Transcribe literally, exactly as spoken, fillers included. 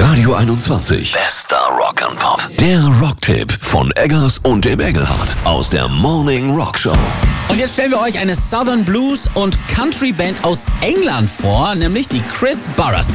Radio einundzwanzig. Bester Rock and Pop. Der Rocktipp von Eggers und dem Engelhardt aus der Morning Rock Show. Und jetzt stellen wir euch eine Southern Blues und Country Band aus England vor, nämlich die Chris Burres Band.